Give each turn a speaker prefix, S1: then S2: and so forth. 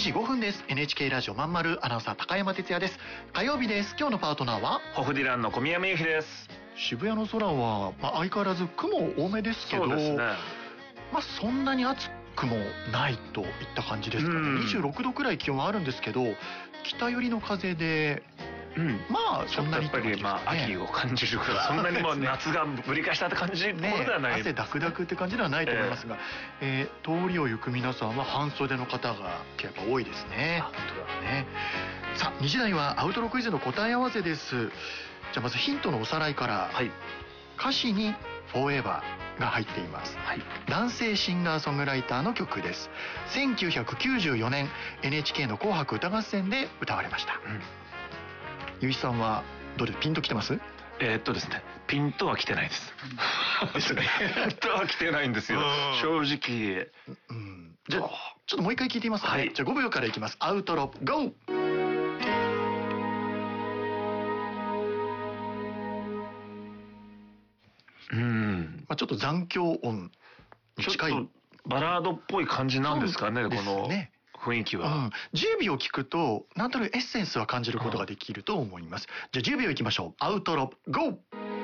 S1: 時5分です。 NHK ラジオまんまるアナウンサー高山哲也です。火曜日です。今日のパートナーは
S2: ホフディランの小宮山由紀です。
S1: 渋谷の空は、相変わらず雲多めですけど、
S2: そうですね、
S1: そんなに暑くもないといった感じですかね。26度くらい気温はあるんですけど、北寄りの風でそんなに
S2: やっぱり秋を感じるからそんなにもう夏がぶり返したって感じところではない、
S1: 汗ダクダクって感じではないと思いますが、通りを行く皆さんは半袖の方が結構多いですね。
S2: 本当だ
S1: ね。さあ2時台はアウトロクイズの答え合わせです。じゃあまずヒントのおさらいから、歌詞にフォーエバーが入っています、男性シンガーソングライターの曲です。1994年 NHK の紅白歌合戦で歌われました。ゆいさんはどれピンときてます？
S2: ですね、ピンとは来てないですですね、ピンとは来てないんですよ正直。
S1: じゃあちょっともう一回聞いてみますかね。じゃあ5秒からいきます。アウトロゴー。ちょっと残響音に近い、
S2: ちょっとバラードっぽい感じなんですかね、この雰囲気は。
S1: 10秒聞くとなんとなくエッセンスは感じることができると思います。じゃあ10秒いきましょう。アウトロゴー。